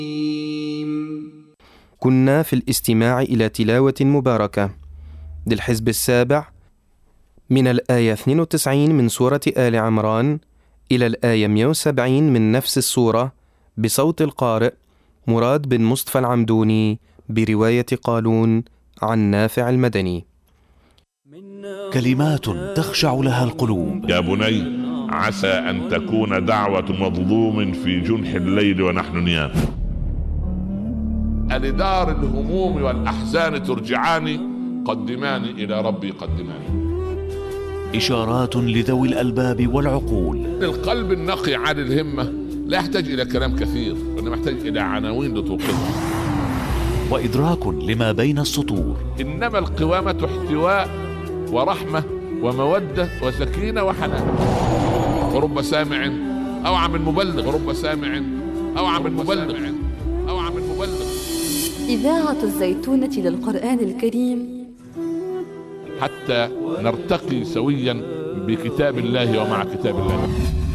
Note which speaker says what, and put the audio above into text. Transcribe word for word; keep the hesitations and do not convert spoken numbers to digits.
Speaker 1: كنا في الاستماع إلى تلاوة مباركة للحزب السابع من الآية اثنين وتسعين من سورة آل عمران إلى الآية مئة وسبعين من نفس السورة بصوت القارئ مراد بن مصطفى العمدوني برواية قالون عن نافع المدني.
Speaker 2: كلمات تخشع لها القلوب.
Speaker 3: يا بني عسى أن تكون دعوة مظلوم في جنح الليل ونحن نيام. ألدار الهموم والأحزان ترجعاني، قدماني إلى ربي قدماني.
Speaker 2: إشارات لذوي الألباب والعقول.
Speaker 3: القلب النقي عن الهمة لا يحتاج إلى كلام كثير، وإنما يحتاج إلى عناوين لتوقظها.
Speaker 2: وإدراك لما بين السطور.
Speaker 3: إنما القوامة احتواء ورحمة ومودة وسكينة وحنان. ورب سامع أوعى من مبلغ، ورب سامع أوعى من مبلغ، أوعى من مبلغ.
Speaker 4: إذاعة الزيتونة للقرآن الكريم،
Speaker 3: حتى نرتقي سويا بكتاب الله ومع كتاب الله.